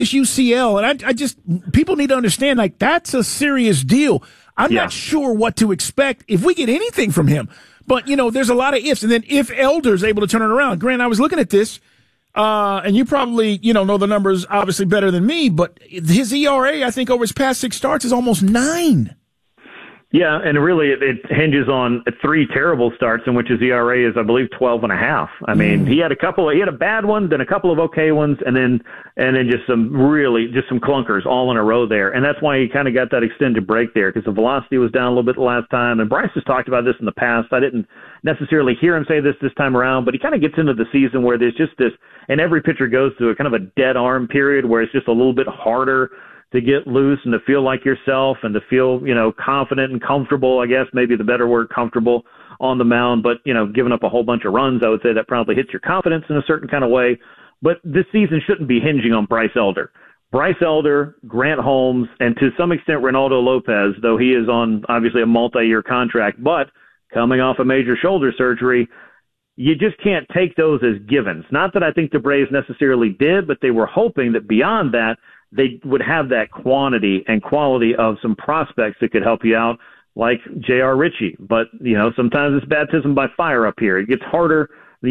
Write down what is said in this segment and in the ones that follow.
It's UCL, and I just people need to understand, like, that's a serious deal. I'm not sure what to expect if we get anything from him. But, there's a lot of ifs. And then if Elder's able to turn it around. Grant, I was looking at this, and you probably, know the numbers obviously better than me, but his ERA, I think, over his past 6 starts is almost 9. Yeah, and really it hinges on 3 terrible starts in which his ERA is, I believe, 12.5. I mean, he had a bad one, then a couple of okay ones, and then just some clunkers all in a row there. And that's why he kind of got that extended break there, because the velocity was down a little bit the last time. And Bryce has talked about this in the past. I didn't necessarily hear him say this time around, but he kind of gets into the season where there's just this, and every pitcher goes through a kind of a dead arm period where it's just a little bit harder to get loose and to feel like yourself and to feel, confident and comfortable, I guess, maybe the better word, comfortable on the mound. But, giving up a whole bunch of runs, I would say that probably hits your confidence in a certain kind of way. But this season shouldn't be hinging on Bryce Elder. Bryce Elder, Grant Holmes, and to some extent Reynaldo Lopez, though he is on obviously a multi-year contract, but coming off a major shoulder surgery, you just can't take those as givens. Not that I think the Braves necessarily did, but they were hoping that beyond that, they would have that quantity and quality of some prospects that could help you out, like J.R. Ritchie. But, sometimes it's baptism by fire up here. It gets harder.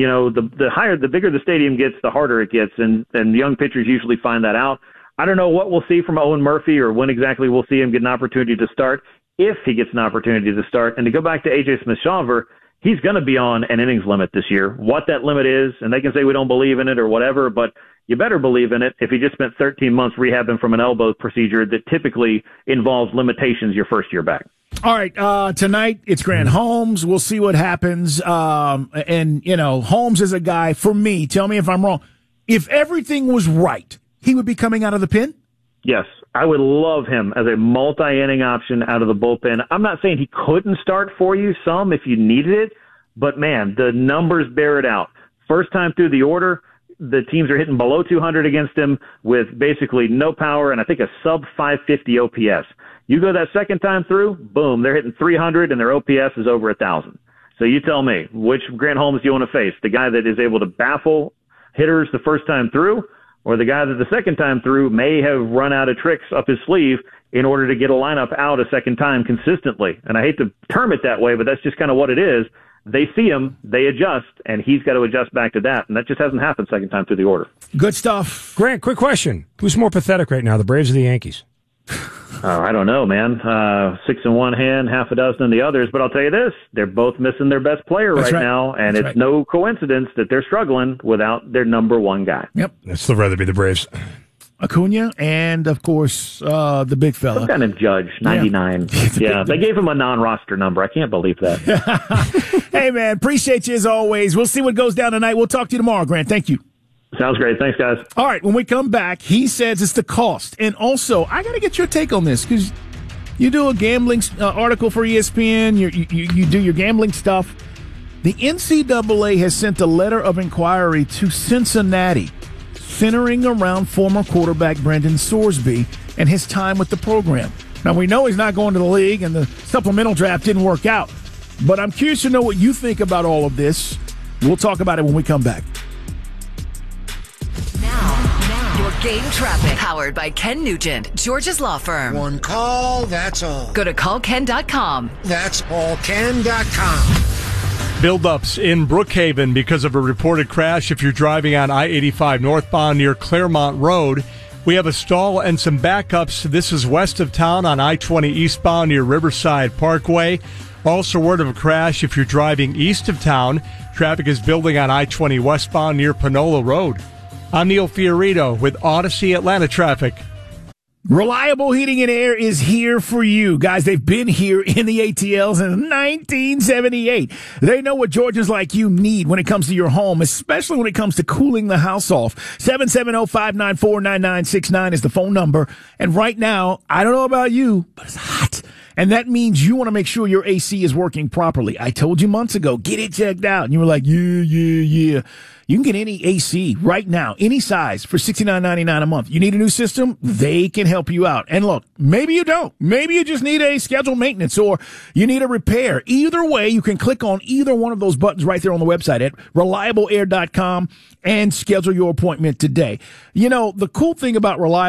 The bigger the stadium gets, the harder it gets, and young pitchers usually find that out. I don't know what we'll see from Owen Murphy or when exactly we'll see him get an opportunity to start, if he gets an opportunity to start. And to go back to A.J. Smith-Shawver, he's going to be on an innings limit this year. What that limit is, and they can say we don't believe in it or whatever, but you better believe in it if he just spent 13 months rehabbing from an elbow procedure that typically involves limitations your first year back. All right, tonight it's Grant Holmes. We'll see what happens. And, Holmes is a guy, for me, tell me if I'm wrong, if everything was right, he would be coming out of the pen? Yes, I would love him as a multi-inning option out of the bullpen. I'm not saying he couldn't start for you some if you needed it, but, man, the numbers bear it out. First time through the order, the teams are hitting below 200 against him with basically no power and I think a sub 550 OPS. You go that second time through, boom, they're hitting 300 and their OPS is over 1,000. So you tell me, which Grant Holmes do you want to face? The guy that is able to baffle hitters the first time through, or the guy that the second time through may have run out of tricks up his sleeve in order to get a lineup out a second time consistently? And I hate to term it that way, but that's just kind of what it is. They see him, they adjust, and he's got to adjust back to that. And that just hasn't happened second time through the order. Good stuff. Grant, quick question. Who's more pathetic right now, the Braves or the Yankees? I don't know, man. 6 in one hand, half a dozen in the others. But I'll tell you this, they're both missing their best player right now, and it's no coincidence that they're struggling without their number one guy. Yep. I'd still rather be the Braves. Acuna, and, of course, the big fella. Some kind of Judge, 99. Yeah, they gave him a non-roster number. I can't believe that. Hey, man, appreciate you as always. We'll see what goes down tonight. We'll talk to you tomorrow, Grant. Thank you. Sounds great. Thanks, guys. All right, when we come back, he says it's the cost. And also, I got to get your take on this, because you do a gambling article for ESPN. You do your gambling stuff. The NCAA has sent a letter of inquiry to Cincinnati, centering around former quarterback Brendan Sorsby and his time with the program. Now, we know he's not going to the league, and the supplemental draft didn't work out. But I'm curious to know what you think about all of this. We'll talk about it when we come back. Now, your game traffic. Powered by Ken Nugent, George's Law Firm. One call, that's all. Go to callken.com. That's allken.com. Buildups in Brookhaven because of a reported crash if you're driving on I-85 northbound near Claremont Road. We have a stall and some backups. This is west of town on I-20 eastbound near Riverside Parkway. Also word of a crash if you're driving east of town. Traffic is building on I-20 westbound near Panola Road. I'm Neil Fiorito with Odyssey Atlanta Traffic. Reliable Heating and Air is here for you. Guys, they've been here in the ATL since 1978. They know what Georgians like you need when it comes to your home, especially when it comes to cooling the house off. 770-594-9969 is the phone number. And right now, I don't know about you, but it's hot. And that means you want to make sure your AC is working properly. I told you months ago, get it checked out. And you were like, yeah. You can get any AC right now, any size, for $69.99 a month. You need a new system? They can help you out. And look, maybe you don't. Maybe you just need a scheduled maintenance or you need a repair. Either way, you can click on either one of those buttons right there on the website at reliableair.com and schedule your appointment today. You know, the cool thing about Reliable